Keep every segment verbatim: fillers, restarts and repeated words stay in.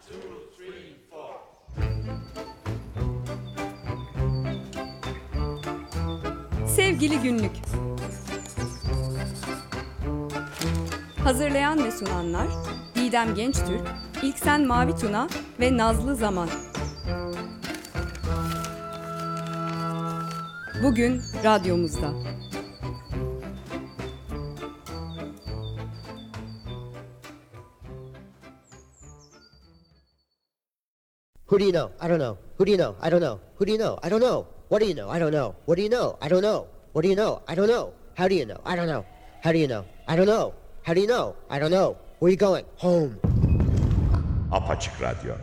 Sevgili Günlük. Hazırlayan ve sunanlar Didem Gençtürk, İlksen Mavituna ve Nazlı Zaman. Bugün radyomuzda. Who do you know? I don't know. Who do you know? I don't know. Who do you know? I don't know. What do you know? I don't know. What do you know? I don't know. What do you know? I don't know. How do you know? I don't know. How do you know? I don't know. How do you know? I don't know. Where are you going? Home. Apaçık Radyo.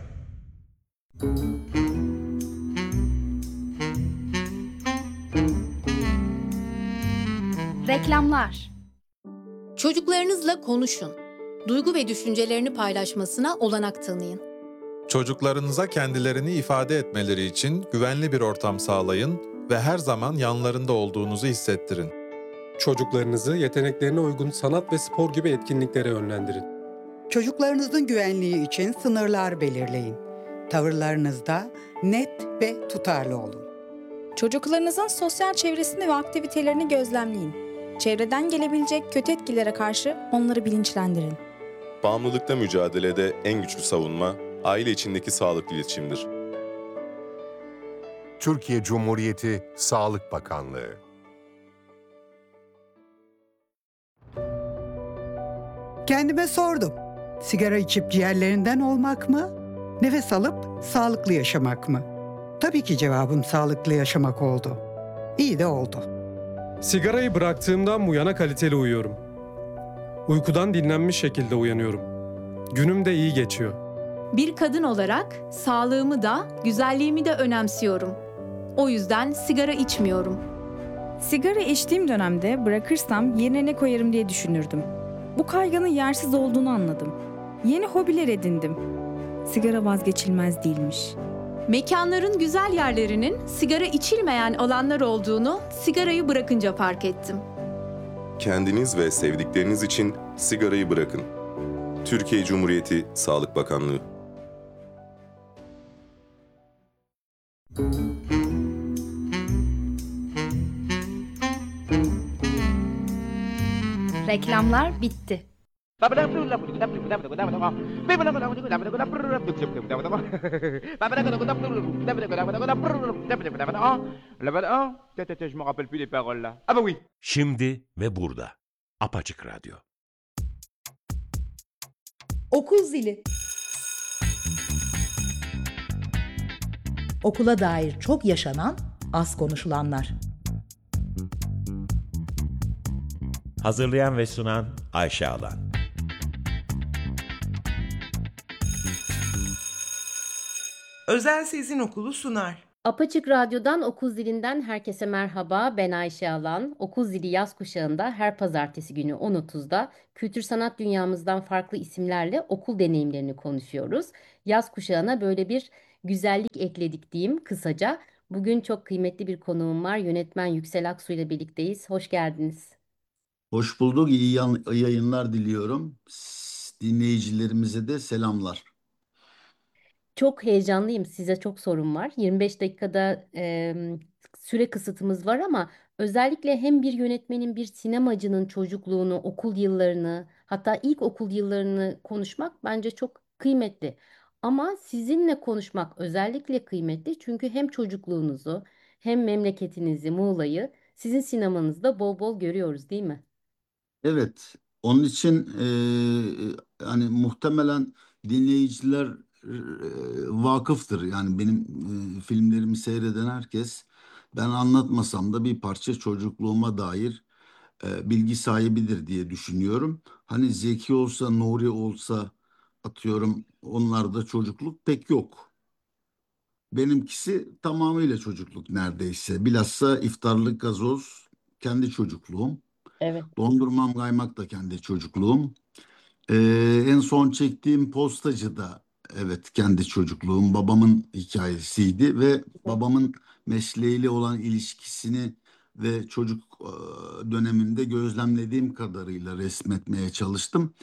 Reklamlar. Çocuklarınızla konuşun. Duygu ve düşüncelerini paylaşmasına olanak tanıyın. Çocuklarınıza kendilerini ifade etmeleri için güvenli bir ortam sağlayın ve her zaman yanlarında olduğunuzu hissettirin. Çocuklarınızı yeteneklerine uygun sanat ve spor gibi etkinliklere yönlendirin. Çocuklarınızın güvenliği için sınırlar belirleyin. Tavırlarınızda net ve tutarlı olun. Çocuklarınızın sosyal çevresini ve aktivitelerini gözlemleyin. Çevreden gelebilecek kötü etkilere karşı onları bilinçlendirin. Bağımlılıkla mücadelede en güçlü savunma, aile içindeki sağlıklı iletişimdir. Türkiye Cumhuriyeti Sağlık Bakanlığı. Kendime sordum. Sigara içip ciğerlerinden olmak mı? Nefes alıp sağlıklı yaşamak mı? Tabii ki cevabım sağlıklı yaşamak oldu. İyi de oldu. Sigarayı bıraktığımdan bu yana kaliteli uyuyorum. Uykudan dinlenmiş şekilde uyanıyorum. Günüm de iyi geçiyor. Bir kadın olarak sağlığımı da, güzelliğimi de önemsiyorum. O yüzden sigara içmiyorum. Sigara içtiğim dönemde bırakırsam yerine ne koyarım diye düşünürdüm. Bu kaygının yersiz olduğunu anladım. Yeni hobiler edindim. Sigara vazgeçilmez değilmiş. Mekanların güzel yerlerinin sigara içilmeyen alanlar olduğunu sigarayı bırakınca fark ettim. Kendiniz ve sevdikleriniz için sigarayı bırakın. Türkiye Cumhuriyeti Sağlık Bakanlığı. Reklamlar bitti. Şimdi ve burada. Apaçık Radyo. Okul zili. Okula dair çok yaşanan, az konuşulanlar. Hazırlayan ve sunan Ayşe Alan. Özel Sezin Okulu sunar. Apaçık Radyo'dan Okul Zili'nden herkese merhaba. Ben Ayşe Alan. Okul Zili yaz kuşağında her pazartesi günü on otuzda kültür sanat dünyamızdan farklı isimlerle okul deneyimlerini konuşuyoruz. Yaz kuşağına böyle bir güzellik ekledik diyeyim kısaca. Bugün çok kıymetli bir konuğum var. Yönetmen Yüksel Aksu ile birlikteyiz. Hoş geldiniz. Hoş bulduk. İyi yan- yayınlar diliyorum. S- Dinleyicilerimize de selamlar. Çok heyecanlıyım. Size çok sorum var. yirmi beş dakikada e, süre kısıtımız var ama özellikle hem bir yönetmenin bir sinemacının çocukluğunu, okul yıllarını, hatta ilk okul yıllarını konuşmak bence çok kıymetli. Ama sizinle konuşmak özellikle kıymetli çünkü hem çocukluğunuzu hem memleketinizi, Muğla'yı sizin sinemanızda bol bol görüyoruz, değil mi? Evet, onun için eee hani muhtemelen dinleyiciler eee, vakıftır. Yani benim eee, filmlerimi seyreden herkes ben anlatmasam da bir parça çocukluğuma dair eee, bilgi sahibidir diye düşünüyorum. Hani Zeki olsa, Nuri olsa atıyorum onlarda çocukluk pek yok. Benimkisi tamamıyla çocukluk neredeyse. Bilhassa iftarlık gazoz kendi çocukluğum. Evet. Dondurmam kaymak da kendi çocukluğum. Ee, en son çektiğim Postacı da evet kendi çocukluğum. Babamın hikayesiydi ve babamın mesleğiyle olan ilişkisini ve çocuk e, dönemimde gözlemlediğim kadarıyla resmetmeye çalıştım.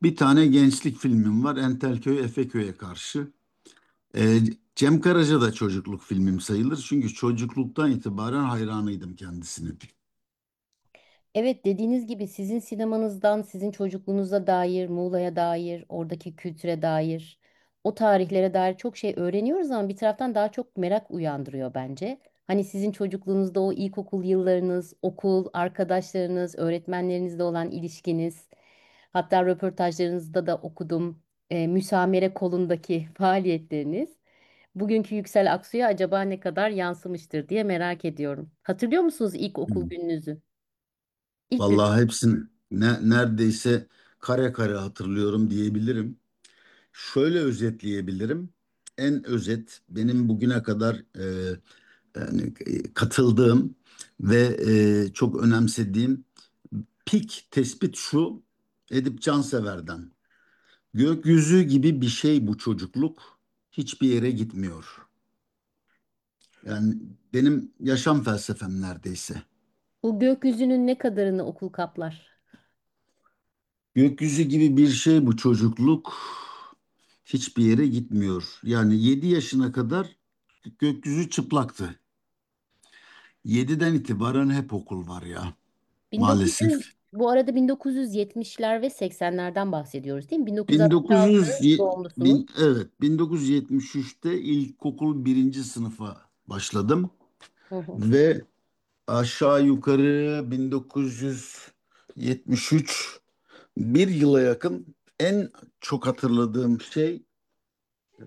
Bir tane gençlik filmim var. Entelköy Efeköy'e karşı. Ee, Cem Karaca da çocukluk filmim sayılır. Çünkü çocukluktan itibaren hayranıydım kendisine. Evet, dediğiniz gibi sizin sinemanızdan, sizin çocukluğunuza dair, Muğla'ya dair, oradaki kültüre dair, o tarihlere dair çok şey öğreniyoruz ama bir taraftan daha çok merak uyandırıyor bence. Hani sizin çocukluğunuzda o ilkokul yıllarınız, okul, arkadaşlarınız, öğretmenlerinizle olan ilişkiniz, hatta röportajlarınızda da okudum, e, müsamere kolundaki faaliyetleriniz. Bugünkü Yüksel Aksu'ya acaba ne kadar yansımıştır diye merak ediyorum. Hatırlıyor musunuz ilk okul gününüzü? İlk gün. Vallahi hepsini ne, neredeyse kare kare hatırlıyorum diyebilirim. Şöyle özetleyebilirim. En özet benim bugüne kadar e, yani, e, katıldığım ve e, çok önemsediğim pik tespit şu: Edip Cansever'den. Gökyüzü gibi bir şey bu çocukluk, hiçbir yere gitmiyor. Yani benim yaşam felsefem neredeyse. Bu gökyüzünün ne kadarını okul kaplar? Gökyüzü gibi bir şey bu çocukluk, hiçbir yere gitmiyor. Yani yedi yaşına kadar gökyüzü çıplaktı. Yediden itibaren hep okul var ya, bin dokuz yüz, maalesef. bu arada bin dokuz yüz yetmişler ve seksenlerden bahsediyoruz değil mi? bin dokuz yüz altmış altı bin dokuz yüz ye- doğumlusunuz. bin, evet bin dokuz yüz yetmiş üçte ilkokul birinci sınıfa başladım Hı hı. ve aşağı yukarı bin dokuz yüz yetmiş üç, bir yıla yakın en çok hatırladığım şey e,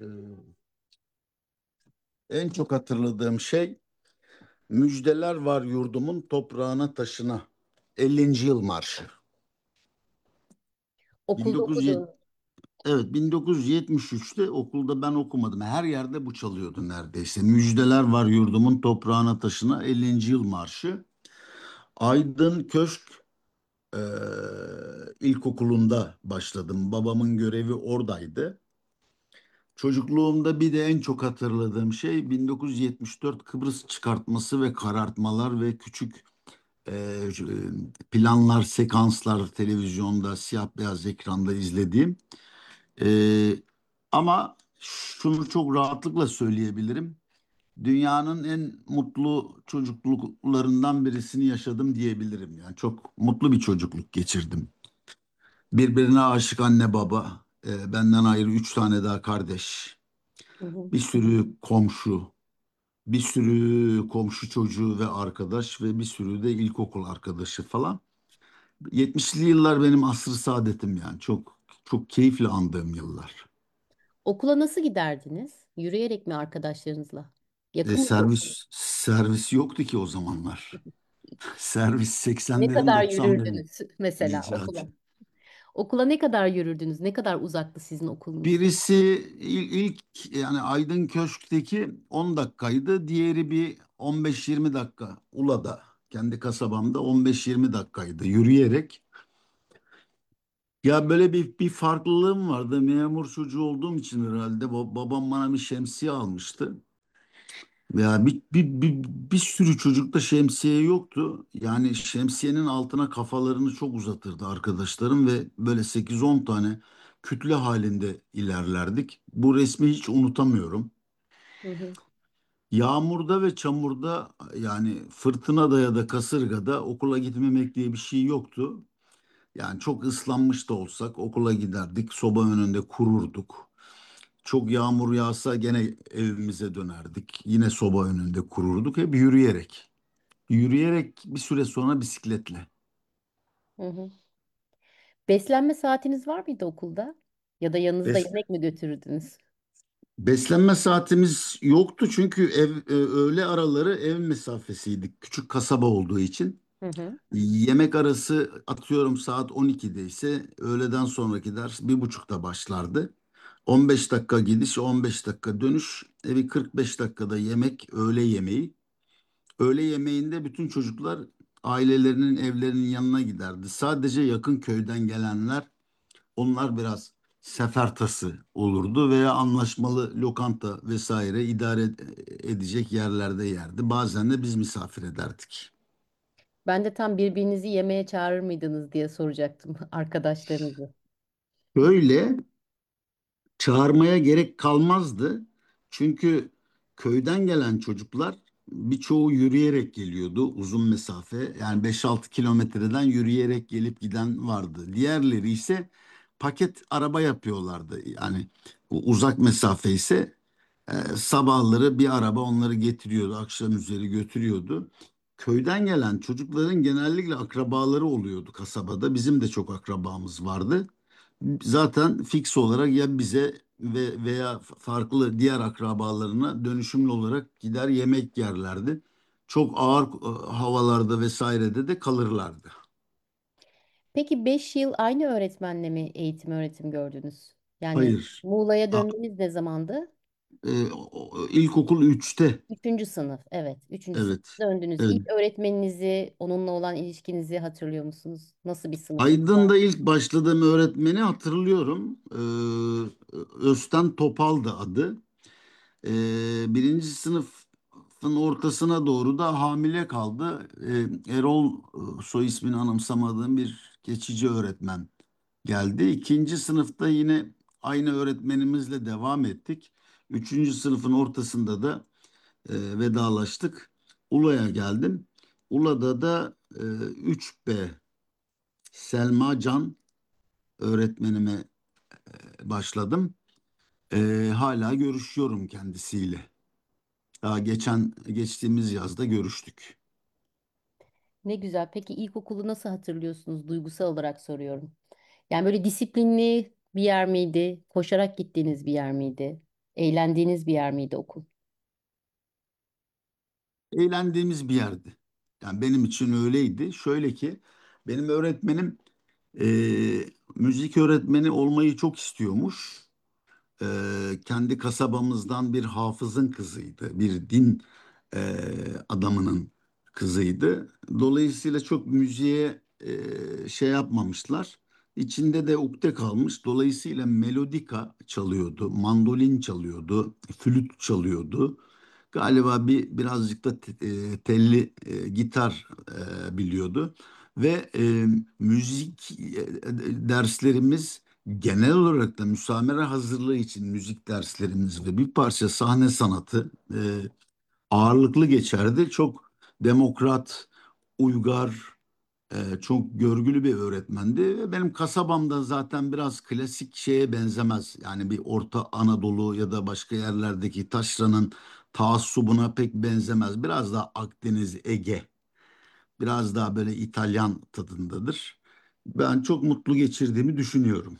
en çok hatırladığım şey Müjdeler Var Yurdumun Toprağına Taşına, ellinci yıl marşı. Okulda bin dokuz yüz yetmiş okuduğunuz. Evet, bin dokuz yüz yetmiş üçte okulda ben okumadım. Her yerde bu çalıyordu neredeyse. Müjdeler Var Yurdumun Toprağına Taşına, ellinci yıl marşı. Aydın Köşk e, İlkokulu'nda başladım. Babamın görevi oradaydı. Çocukluğumda bir de en çok hatırladığım şey bin dokuz yüz yetmiş dört Kıbrıs çıkartması ve karartmalar ve küçük e, planlar, sekanslar televizyonda siyah beyaz ekranda izlediğim. E, Ama şunu çok rahatlıkla söyleyebilirim: dünyanın en mutlu çocukluklarından birisini yaşadım diyebilirim. Yani çok mutlu bir çocukluk geçirdim. Birbirine aşık anne baba, e, benden ayrı üç tane daha kardeş, Hı hı. bir sürü komşu, bir sürü komşu çocuğu ve arkadaş ve bir sürü de ilkokul arkadaşı falan. yetmişli yıllar benim asr-ı saadetim yani. Çok çok keyifli andığım yıllar. Okula nasıl giderdiniz? Yürüyerek mi arkadaşlarınızla? E, Yakın mıydı okul? servis servis yoktu ki o zamanlar. Servis Ne seksenlerin kadar doksanların yürürdünüz mesela okula? icadı. Okula ne kadar yürürdünüz? Ne kadar uzaktı sizin okulunuz? Birisi il- ilk yani Aydın Köşk'teki on dakikaydı. Diğeri bir on beş yirmi dakika Ula'da, kendi kasabamda on beş yirmi dakikaydı yürüyerek. Ya böyle bir bir farklılığım vardı. Memur çocuğu olduğum için herhalde Ba- babam bana bir şemsiye almıştı. Ya bir, bir, bir, bir sürü çocukta şemsiye yoktu. Yani şemsiyenin altına kafalarını çok uzatırdı arkadaşlarım ve böyle sekiz on tane kütle halinde ilerlerdik. Bu resmi hiç unutamıyorum. Hı hı. Yağmurda ve çamurda, yani fırtınada ya da kasırgada okula gitmemek diye bir şey yoktu. Yani çok ıslanmış da olsak okula giderdik, soba önünde kururduk. Çok yağmur yağsa gene evimize dönerdik. Yine soba önünde kururduk. Hep yürüyerek. Yürüyerek, bir süre sonra bisikletle. Hı hı. Beslenme saatiniz var mıydı okulda? Ya da yanınızda Bes yemek mi götürürdünüz? Beslenme saatimiz yoktu çünkü ev e, öğle araları ev mesafesiydik. Küçük kasaba olduğu için. Hı hı. Yemek arası atıyorum saat on ikide ise öğleden sonraki ders bir buçukta başlardı. on beş dakika gidiş, on beş dakika dönüş. Evi kırk beş dakikada yemek, öğle yemeği. Öğle yemeğinde bütün çocuklar ailelerinin evlerinin yanına giderdi. Sadece yakın köyden gelenler, onlar biraz sefertası olurdu veya anlaşmalı lokanta vesaire idare edecek yerlerde yerdi. Bazen de biz misafir ederdik. Ben de tam birbirinizi yemeğe çağırır mıydınız diye soracaktım arkadaşlarınızı. Şöyle çağırmaya gerek kalmazdı. Çünkü köyden gelen çocuklar birçoğu yürüyerek geliyordu uzun mesafe. Yani beş altı kilometreden yürüyerek gelip giden vardı. Diğerleri ise paket araba yapıyorlardı. Yani bu uzak mesafe ise e, sabahları bir araba onları getiriyordu, akşam üzeri götürüyordu. Köyden gelen çocukların genellikle akrabaları oluyordu kasabada. Bizim de çok akrabamız vardı. Zaten fix olarak ya bize ve veya farklı diğer akrabalarına dönüşümlü olarak gider yemek yerlerdi. Çok ağır e, havalarda vesairede de kalırlardı. Peki beş yıl aynı öğretmenle mi eğitim öğretim gördünüz? Yani Hayır. Muğla'ya A- döndüğünüz ne zamandı? e, o- İlkokul üçte. Üçüncü sınıf. Evet. Üçüncü sınıf Evet. döndünüz. Evet. İlk öğretmeninizi, onunla olan ilişkinizi hatırlıyor musunuz? Nasıl bir sınıfınız var? Aydın'da ilk başladığım öğretmeni hatırlıyorum. Ee, Özten Topal'dı adı. Ee, birinci sınıfın ortasına doğru da hamile kaldı. Ee, Erol e, soy ismini anımsamadığım bir geçici öğretmen geldi. İkinci sınıfta yine aynı öğretmenimizle devam ettik. Üçüncü sınıfın ortasında da e, vedalaştık. Ula'ya geldim. Ula'da da e, üç B Selma Can öğretmenime e, başladım. E, hala görüşüyorum kendisiyle. Daha geçen geçtiğimiz yazda görüştük. Ne güzel. Peki ilkokulu nasıl hatırlıyorsunuz? Duygusal olarak soruyorum. Yani böyle disiplinli bir yer miydi? Koşarak gittiğiniz bir yer miydi? Eğlendiğiniz bir yer miydi okul? Eğlendiğimiz bir yerdi. Yani benim için öyleydi. Şöyle ki benim öğretmenim e, müzik öğretmeni olmayı çok istiyormuş. E, kendi kasabamızdan bir hafızın kızıydı. Bir din e, adamının kızıydı. Dolayısıyla çok müziğe e, şey yapmamışlar. İçinde de ukde kalmış. Dolayısıyla melodika çalıyordu, mandolin çalıyordu, flüt çalıyordu. Galiba bir birazcık da te- e, telli e, gitar e, biliyordu ve e, müzik e, derslerimiz genel olarak da müsamere hazırlığı için müzik derslerimiz ve bir parça sahne sanatı e, ağırlıklı geçerdi. Çok demokrat, uygar, e, çok görgülü bir öğretmendi ve benim kasabamda zaten biraz klasik şeye benzemez. Yani bir Orta Anadolu ya da başka yerlerdeki taşranın taassubuna pek benzemez. Biraz daha Akdeniz, Ege, biraz daha böyle İtalyan tadındadır. Ben çok mutlu geçirdiğimi düşünüyorum.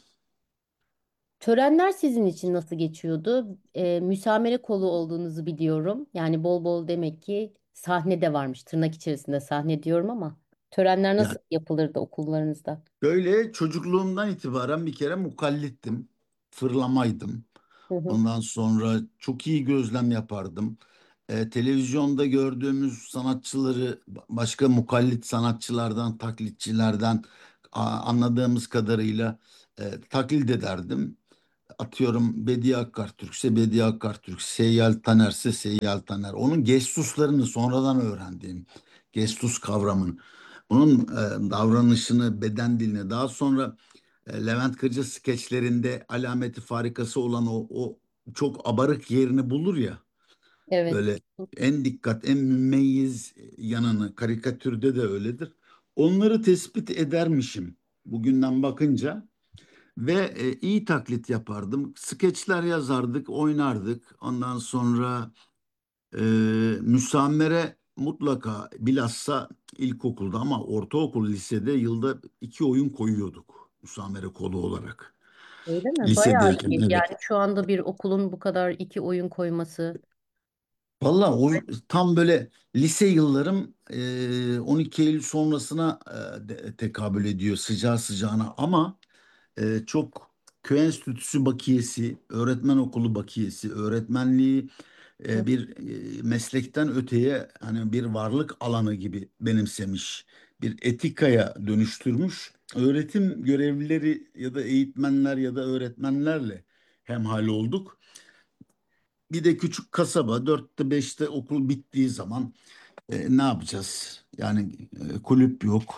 Törenler sizin için nasıl geçiyordu? Ee, müsamere kolu olduğunuzu biliyorum. Yani bol bol demek ki sahne de varmış. Tırnak içerisinde sahne diyorum ama törenler Yani nasıl yapılırdı okullarınızda? böyle çocukluğumdan itibaren bir kere mukallittim, fırlamaydım. Hı hı. Ondan sonra çok iyi gözlem yapardım. E, televizyonda gördüğümüz sanatçıları başka mukallit sanatçılardan, taklitçilerden a- anladığımız kadarıyla e, taklit ederdim. Atıyorum Bediye Akkartürk'se Bediye Akkartürk, Seyyal Taner'se Seyyal Taner. Onun gestuslarını sonradan öğrendiğim, gestus kavramını, onun e, davranışını, beden dilini, daha sonra e, Levent Kırcı skeçlerinde alameti farikası olan o, o çok abarık yerini bulur ya, Evet. böyle en dikkat, en mümeyyiz yanını, karikatürde de öyledir. Onları tespit edermişim bugünden bakınca. Ve e, iyi taklit yapardım. Skeçler yazardık, oynardık. Ondan sonra e, müsamere mutlaka bilhassa ilkokulda ama ortaokul, lisede yılda iki oyun koyuyorduk müsamere kolu olarak. Öyle mi? Bayağı Lisedeyken iyi. evet. Yani şu anda bir okulun bu kadar iki oyun koyması. Valla o tam böyle lise yıllarım e, on iki Eylül sonrasına e, de- tekabül ediyor sıcağı sıcağına ama e, çok köy enstitüsü bakiyesi, öğretmen okulu bakiyesi, öğretmenliği e, bir e, meslekten öteye hani bir varlık alanı gibi benimsemiş, bir etikaya dönüştürmüş. Öğretim görevlileri ya da eğitmenler ya da öğretmenlerle hemhal olduk. Bir de küçük kasaba dörtte beşte okul bittiği zaman e, ne yapacağız? Yani e, kulüp yok.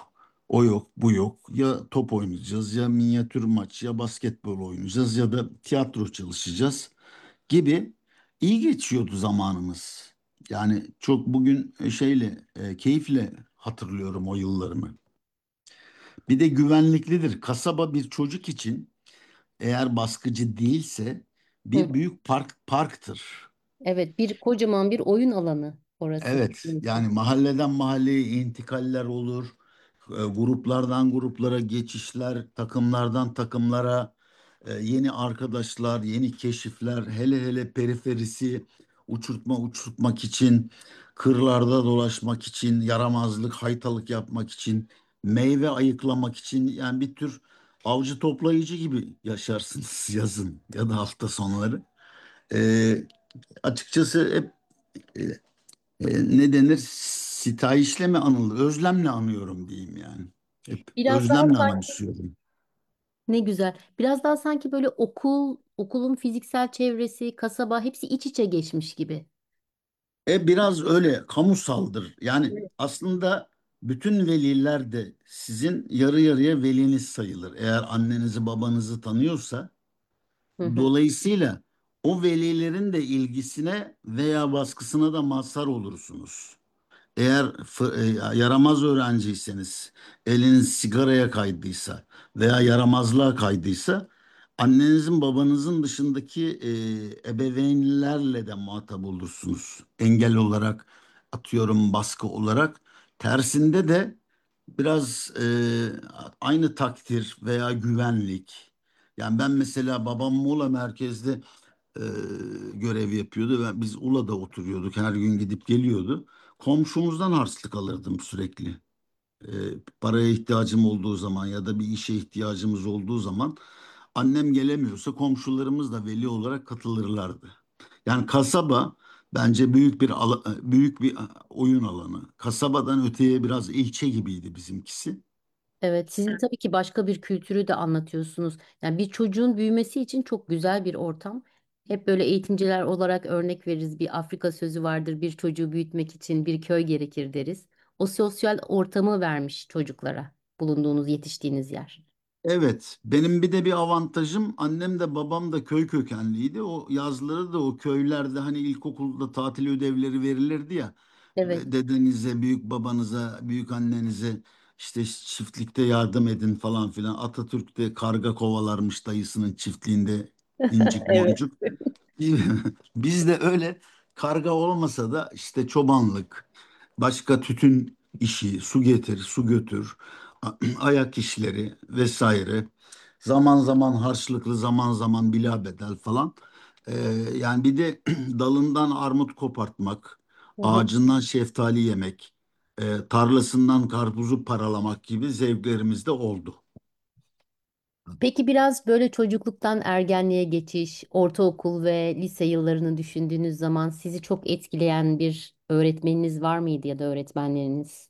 O yok, bu yok. Ya top oynayacağız, ya minyatür maç, ya basketbol oynayacağız, ya da tiyatro çalışacağız gibi iyi geçiyordu zamanımız. Yani çok bugün şeyle, e, keyifle hatırlıyorum o yıllarımı. Bir de güvenliklidir. Kasaba bir çocuk için eğer baskıcı değilse Hı. bir büyük park parktır. Evet, bir kocaman bir oyun alanı orası Evet, bizim için. yani mahalleden mahalleye intikaller olur, e, gruplardan gruplara geçişler, takımlardan takımlara e, yeni arkadaşlar, yeni keşifler, hele hele periferisi uçurtma uçurtmak için, kırlarda dolaşmak için, yaramazlık, haytalık yapmak için, meyve ayıklamak için, yani bir tür avcı toplayıcı gibi yaşarsınız yazın ya da hafta sonları. E, Açıkçası hep e, e, ne denir? Sitayişle mi anılır? Özlemle anıyorum diyeyim yani. Hep Biraz daha özlemle sanki anımsıyorum. ne güzel. Biraz daha sanki böyle okul, okulun fiziksel çevresi, kasaba hepsi iç içe geçmiş gibi. E biraz öyle kamusaldır. Yani Evet. aslında bütün veliler de sizin yarı yarıya veliniz sayılır. Eğer annenizi babanızı tanıyorsa, Hı hı. dolayısıyla o velilerin de ilgisine veya baskısına da mazhar olursunuz. Eğer fı- e, yaramaz öğrenciyseniz, eliniz sigaraya kaydıysa veya yaramazlığa kaydıysa, annenizin babanızın dışındaki e, ebeveynlerle de muhatap olursunuz. Engel olarak, atıyorum baskı olarak. Tersinde de biraz e, aynı takdir veya güvenlik. Yani ben mesela babam Muğla merkezde e, görev yapıyordu ve biz Ula'da oturuyorduk. Her gün gidip geliyordu. Komşumuzdan harçlık alırdım sürekli. E, Paraya ihtiyacım olduğu zaman ya da bir işe ihtiyacımız olduğu zaman annem gelemiyorsa komşularımız da veli olarak katılırlardı. Yani kasaba bence büyük bir ala- büyük bir oyun alanı. Kasabadan öteye biraz ilçe gibiydi bizimkisi. Evet, sizin tabii ki başka bir kültürü de anlatıyorsunuz. Yani bir çocuğun büyümesi için çok güzel bir ortam. Hep böyle eğitimciler olarak örnek veririz. Bir Afrika sözü vardır. Bir çocuğu büyütmek için bir köy gerekir deriz. O sosyal ortamı vermiş çocuklara bulunduğunuz, yetiştiğiniz yer. Evet, benim bir de bir avantajım, annem de babam da köy kökenliydi. O yazları da o köylerde hani ilkokulda tatil ödevleri verilirdi ya. Evet. Ve dedenize, büyük babanıza, büyük annenize işte çiftlikte yardım edin falan filan. Atatürk karga kovalarmış dayısının çiftliğinde, incik Evet. boncuk. Biz de öyle karga olmasa da işte çobanlık, başka tütün işi, su getir, su götür, a- ayak işleri vesaire. Zaman zaman harçlıklı, zaman zaman bilabedel falan. Ee, Yani bir de dalından armut kopartmak, Hı hı. ağacından şeftali yemek, e, tarlasından karpuzu paralamak gibi zevklerimiz de oldu. Peki biraz böyle çocukluktan ergenliğe geçiş, ortaokul ve lise yıllarını düşündüğünüz zaman sizi çok etkileyen bir öğretmeniniz var mıydı ya da öğretmenleriniz?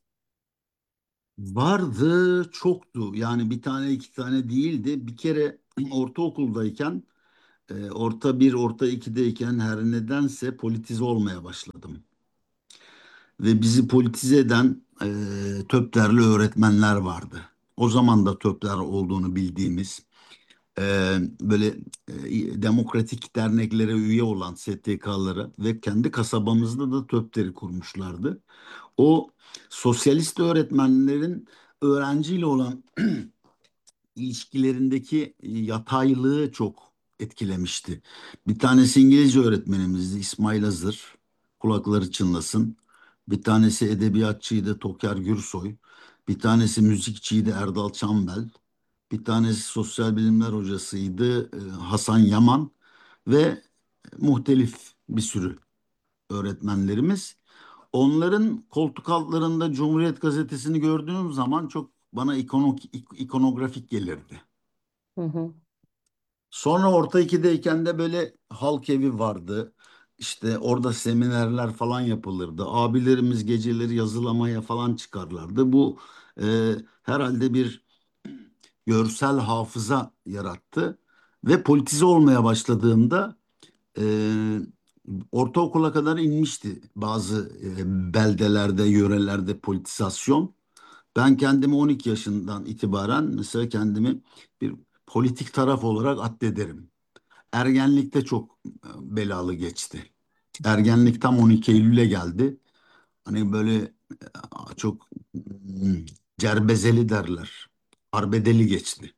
Vardı, çoktu. Yani bir tane iki tane değildi. Bir kere ortaokuldayken, e, orta bir, orta ikideyken her nedense politize olmaya başladım. Ve bizi politize eden e, töplerli öğretmenler vardı. O zaman da töpler olduğunu bildiğimiz, e, böyle e, demokratik derneklere üye olan S T K'lara ve kendi kasabamızda da töpleri kurmuşlardı. O sosyalist öğretmenlerin öğrenciyle olan ilişkilerindeki yataylığı çok etkilemişti. Bir tanesi İngilizce öğretmenimizdi, İsmail Hazır. Kulakları çınlasın. Bir tanesi edebiyatçıydı, Toker Gürsoy. Bir tanesi müzikçiydi, Erdal Çambel. Bir tanesi sosyal bilimler hocasıydı, e, Hasan Yaman. Ve muhtelif bir sürü öğretmenlerimiz. Onların koltuk altlarında Cumhuriyet Gazetesi'ni gördüğüm zaman çok bana ikono, ik- ikonografik gelirdi. Hı hı. Sonra orta ikideyken de böyle halk evi vardı. İşte orada seminerler falan yapılırdı. Abilerimiz geceleri yazılamaya falan çıkarlardı. Bu e, herhalde bir görsel hafıza yarattı. Ve politize olmaya başladığımda e, ortaokula kadar inmişti bazı e, beldelerde, yörelerde politisasyon. Ben kendimi on iki yaşından itibaren mesela kendimi bir politik taraf olarak addederim. Ergenlikte çok e, belalı geçti. Ergenlik tam on iki Eylül'e geldi. Hani böyle e, çok hmm, cerbezeli derler. Arbedeli geçti.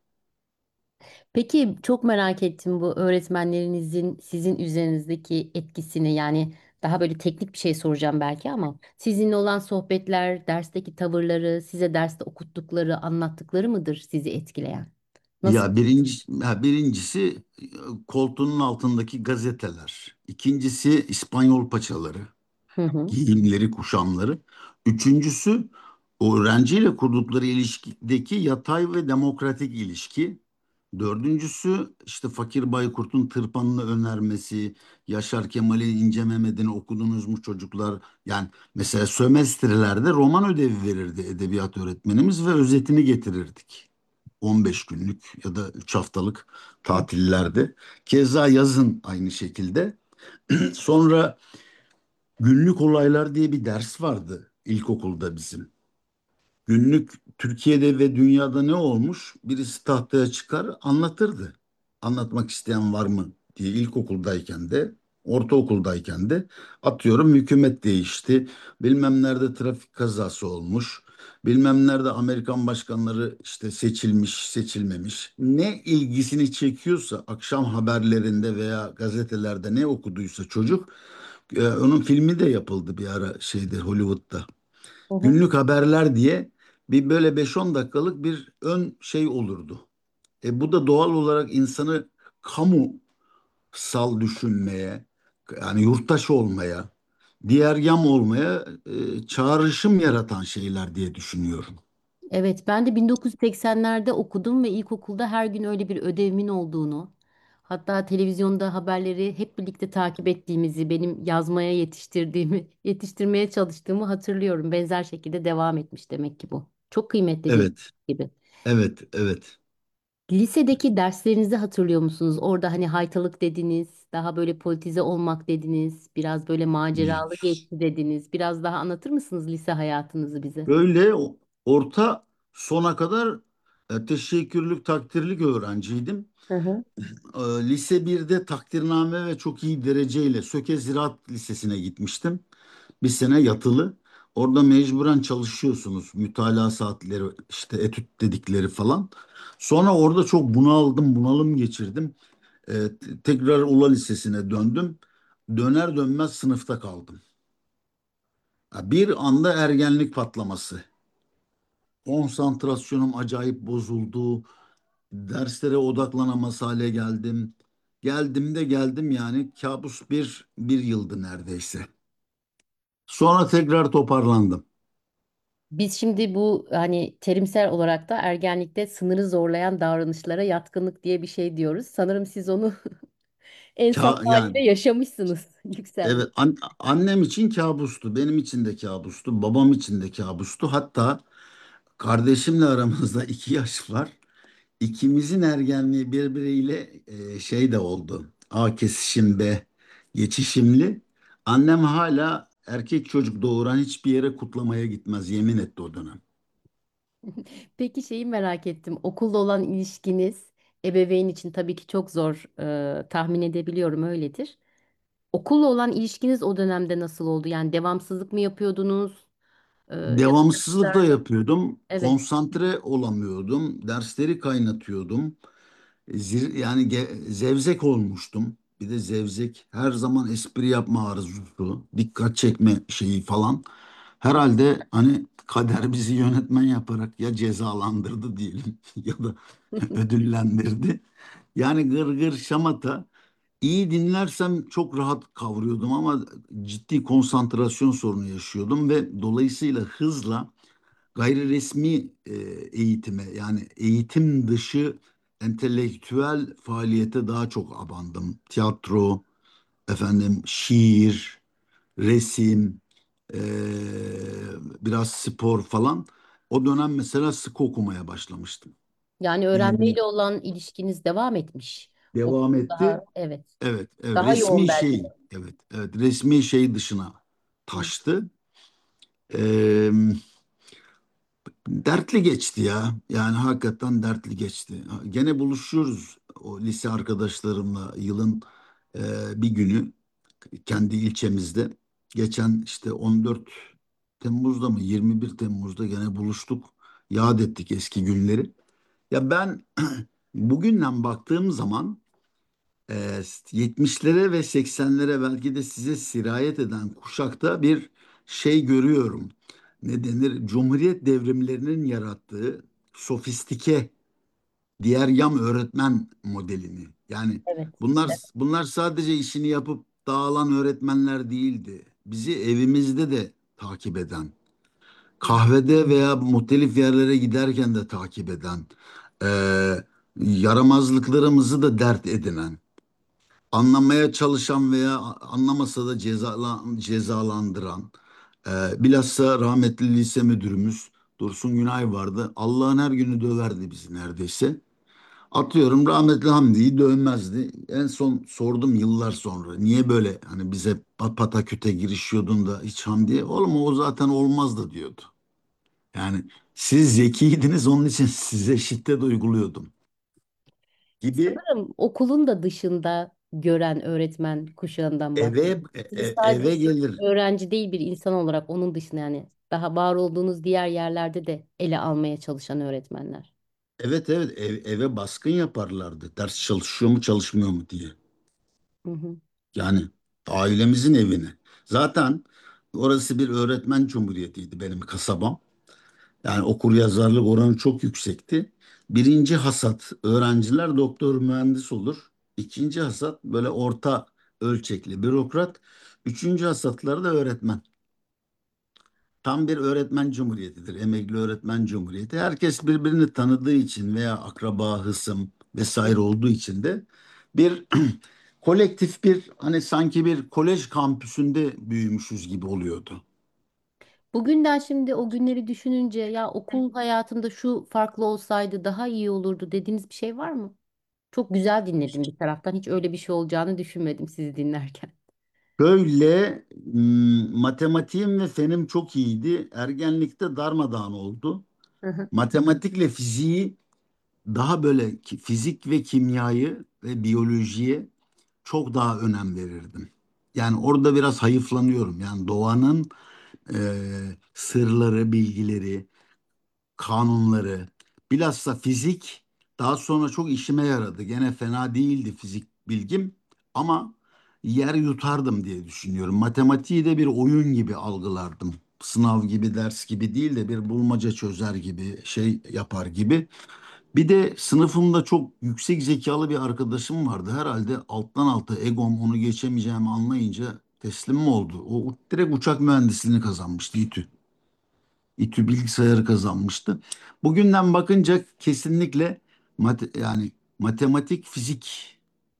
Peki çok merak ettim bu öğretmenlerinizin sizin üzerinizdeki etkisini, yani daha böyle teknik bir şey soracağım belki ama sizinle olan sohbetler, dersteki tavırları, size derste okuttukları, anlattıkları mıdır sizi etkileyen? Nasıl? Ya birinci, ha birincisi e, koltuğunun altındaki gazeteler. İkincisi İspanyol paçaları, Hı hı. giyimleri, kuşamları. Üçüncüsü öğrenciyle kurdukları ilişkideki yatay ve demokratik ilişki. Dördüncüsü işte Fakir Baykurt'un Tırpanını önermesi, Yaşar Kemal'in İnce Mehmet'ini okudunuz mu çocuklar? Yani mesela sömestrelerde roman ödevi verirdi edebiyat öğretmenimiz ve özetini getirirdik. on beş günlük ya da üç haftalık tatillerde. Keza yazın aynı şekilde. Sonra günlük olaylar diye bir ders vardı ilkokulda bizim. Günlük Türkiye'de ve dünyada ne olmuş? Birisi tahtaya çıkar anlatırdı. Anlatmak isteyen var mı diye ilkokuldayken de ortaokuldayken de atıyorum hükümet değişti. Bilmem nerede trafik kazası olmuş. Bilmem nerede Amerikan başkanları işte seçilmiş, seçilmemiş. Ne ilgisini çekiyorsa akşam haberlerinde veya gazetelerde ne okuduysa çocuk e, onun filmi de yapıldı bir ara şeyde Hollywood'da. Hı hı. Günlük haberler diye bir böyle beş on dakikalık bir ön şey olurdu. E bu da doğal olarak insanı kamusal düşünmeye, yani yurttaş olmaya, diğer yam olmaya e, çağrışım yaratan şeyler diye düşünüyorum. Evet, ben de bin dokuz yüz seksenlerde okudum ve ilkokulda her gün öyle bir ödevimin olduğunu, hatta televizyonda haberleri hep birlikte takip ettiğimizi, benim yazmaya yetiştirdiğimi, yetiştirmeye çalıştığımı hatırlıyorum. Benzer şekilde devam etmiş demek ki bu. Çok kıymetli bir Evet, gibi. evet, evet. Lisedeki derslerinizi hatırlıyor musunuz? Orada hani haytalık dediniz, daha böyle politize olmak dediniz, biraz böyle maceralı geçti dediniz. Biraz daha anlatır mısınız lise hayatınızı bize? Böyle o- orta sona kadar e, teşekkürlük, takdirlik öğrenciydim. Hı hı. E, Lise birde takdirname ve çok iyi dereceyle Söke Ziraat Lisesi'ne gitmiştim. Bir sene yatılı. Orada mecburen çalışıyorsunuz. Mütalaa saatleri, işte etüt dedikleri falan. Sonra orada çok bunaldım, bunalım geçirdim. E, te- tekrar Ula Lisesi'ne döndüm. Döner dönmez sınıfta kaldım. Ya bir anda ergenlik patlaması. Konsantrasyonum acayip bozuldu. Derslere odaklanamaz hale geldim. Geldim de geldim yani kabus bir, bir yıldı neredeyse. Sonra tekrar toparlandım. Biz şimdi bu hani terimsel olarak da ergenlikte sınırı zorlayan davranışlara yatkınlık diye bir şey diyoruz. Sanırım siz onu en son Ka haliyle yani yaşamışsınız. Yükselmiş. evet an- annem için kabustu, benim için de kabustu, babam için de kabustu. Hatta kardeşimle aramızda iki yaş var. İkimizin ergenliği birbiriyle e, şey de oldu. A kesişim B geçişimli. Annem hala erkek çocuk doğuran hiçbir yere kutlamaya gitmez. Yemin etti o dönem. Peki şeyi merak ettim. Okulla olan ilişkiniz ebeveyn için tabii ki çok zor, e, tahmin edebiliyorum öyledir. Okulla olan ilişkiniz o dönemde nasıl oldu? Yani devamsızlık mı yapıyordunuz? E, ya da Devamsızlık da dersler- yapıyordum. Evet. Konsantre olamıyordum. Dersleri kaynatıyordum. Zir- yani ge- zevzek olmuştum. Bir de zevzek her zaman espri yapma arzusu, dikkat çekme şeyi falan. Herhalde hani kader bizi yönetmen yaparak ya cezalandırdı diyelim ya da ödüllendirdi. Yani gırgır şamata iyi dinlersem çok rahat kavruyordum ama ciddi konsantrasyon sorunu yaşıyordum ve dolayısıyla hızla gayri resmi e, eğitime yani eğitim dışı entelektüel faaliyete daha çok abandım. Tiyatro, efendim şiir, resim, e, biraz spor falan. O dönem mesela sık okumaya başlamıştım. Yani yirmi öğrenmeyle olan ilişkiniz devam etmiş. devam Okul daha, etti. evet. Evet, evet Daha yoğun resmi belki şey, de. evet, evet resmi şey dışına Hı. taştı. Ee, Dertli geçti ya. Yani hakikaten dertli geçti. Gene buluşuyoruz o lise arkadaşlarımla yılın e, bir günü kendi ilçemizde. Geçen işte on dört Temmuz'da mı yirmi bir Temmuz'da gene buluştuk. Yad ettik eski günleri. Ya ben bugünden baktığım zaman e, yetmişlere ve seksenlere belki de size sirayet eden kuşakta bir şey görüyorum. Ne denir? Cumhuriyet devrimlerinin yarattığı sofistike diğer yam öğretmen modelini. Yani Evet. bunlar bunlar sadece işini yapıp dağılan öğretmenler değildi. Bizi evimizde de takip eden, kahvede veya muhtelif yerlere giderken de takip eden, eee, yaramazlıklarımızı da dert edinen, anlamaya çalışan veya anlamasa da cezala- cezalandıran, eee bilhassa rahmetli lise müdürümüz Dursun Günay vardı. Allah'ın her günü döverdi bizi neredeyse. Atıyorum rahmetli Hamdi'yi dövmezdi. En son sordum yıllar sonra. Niye böyle hani bize pat- pataküte girişiyordun da hiç Hamdi'ye? Oğlum o zaten olmazdı diyordu. Yani siz zekiydiniz onun için size şiddet uyguluyordum gibi Sanırım okulun da dışında gören öğretmen kuşağından bahsediyorum. eve e- Sizi e- sadece eve gelir. öğrenci değil bir insan olarak onun dışında yani daha var olduğunuz diğer yerlerde de ele almaya çalışan öğretmenler. Evet evet ev- eve baskın yaparlardı. Ders çalışıyor mu çalışmıyor mu diye. Hı hı. Yani ailemizin evine. Zaten orası bir öğretmen cumhuriyetiydi benim kasabam. Yani okur yazarlık oranı çok yüksekti. Birinci hasat öğrenciler doktor mühendis olur. İkinci hasat böyle orta ölçekli bürokrat. Üçüncü hasatları da öğretmen. Tam bir öğretmen cumhuriyetidir. Emekli öğretmen cumhuriyeti. Herkes birbirini tanıdığı için veya akraba, hısım vesaire olduğu için de bir kolektif bir hani sanki bir kolej kampüsünde büyümüşüz gibi oluyordu. Bugünden şimdi o günleri düşününce ya okul hayatımda şu farklı olsaydı daha iyi olurdu dediğiniz bir şey var mı? Çok güzel dinledim bir taraftan. Hiç öyle bir şey olacağını düşünmedim sizi dinlerken. Böyle m, matematiğim ve fenim çok iyiydi. Ergenlikte darmadağın oldu. Hı hı. Matematikle fiziği daha böyle ki- fizik ve kimyayı ve biyolojiye çok daha önem verirdim. Yani orada biraz hayıflanıyorum. Yani doğanın e, sırları, bilgileri, kanunları, bilhassa fizik daha sonra çok işime yaradı. Gene fena değildi fizik bilgim ama yer yutardım diye düşünüyorum. Matematiği de bir oyun gibi algılardım. Sınav gibi, ders gibi değil de bir bulmaca çözer gibi, şey yapar gibi. Bir de sınıfımda çok yüksek zekalı bir arkadaşım vardı. Herhalde alttan alta egom onu geçemeyeceğimi anlayınca teslim mi oldu? O direkt uçak mühendisliğini kazanmıştı İTÜ. İTÜ bilgisayarı kazanmıştı. Bugünden bakınca kesinlikle mate- yani matematik, fizikle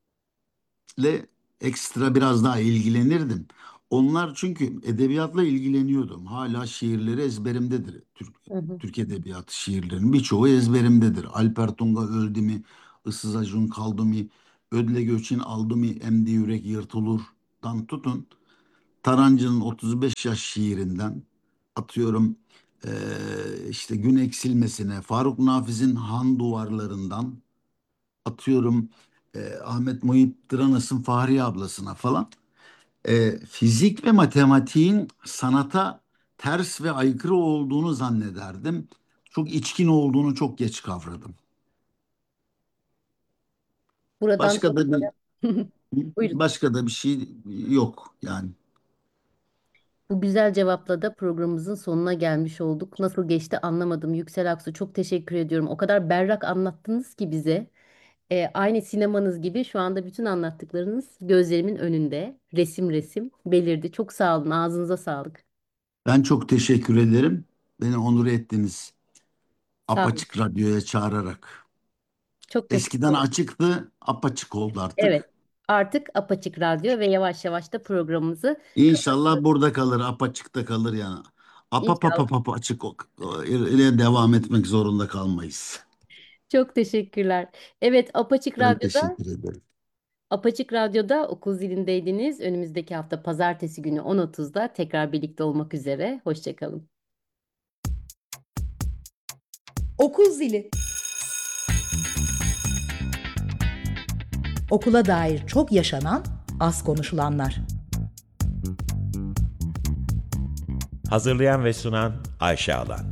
ekstra biraz daha ilgilenirdim. Onlar çünkü edebiyatla ilgileniyordum. Hala şiirleri ezberimdedir. Türk, Hı hı. Türk edebiyatı şiirlerinin birçoğu ezberimdedir. Alper Tunga öldü mü, Issız Acun kaldı mı, Ödle Göçin aldı mı, Emdi Yürek Yırtılır'dan tutun. Tarancı'nın otuz beş yaş şiirinden atıyorum eee, işte gün eksilmesine, Faruk Nafiz'in Han Duvarlarından atıyorum eee, Ahmet Muhip Dıranas'ın Fahriye ablasına falan. Eee, fizik ve matematiğin sanata ters ve aykırı olduğunu zannederdim. Çok içkin olduğunu çok geç kavradım. Buradan Başka da bir buyurun. başka da bir şey yok yani. Bu güzel cevapla da programımızın sonuna gelmiş olduk. Nasıl geçti anlamadım. Yüksel Aksu çok teşekkür ediyorum. O kadar berrak anlattınız ki bize. Ee, aynı sinemanız gibi şu anda bütün anlattıklarınız gözlerimin önünde. Resim resim belirdi. Çok sağ olun. Ağzınıza sağlık. Ben çok teşekkür ederim. Beni onur ettiniz. Sağ olun. Apaçık Radyo'ya çağırarak. Çok teşekkür Eskiden ederim. açıktı, apaçık oldu Evet. artık. Artık Apaçık Radyo ve yavaş yavaş da programımızı İnşallah kapatıyoruz. burada kalır, apaçıkta kalır yani. İnşallah. Apapapapapa açık o- o- ile devam etmek zorunda kalmayız. Çok teşekkürler. Evet, Apaçık Ben Radyo'da teşekkür ederim. Apaçık Radyo'da okul zilindeydiniz. Önümüzdeki hafta pazartesi günü on otuzda tekrar birlikte olmak üzere. Hoşçakalın. Okul zili. Okula dair çok yaşanan, az konuşulanlar. Hazırlayan ve sunan Ayşe Alan.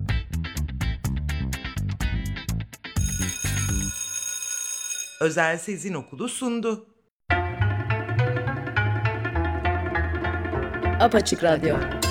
Özel Sezin Okulu sundu. Apaçık Radyo.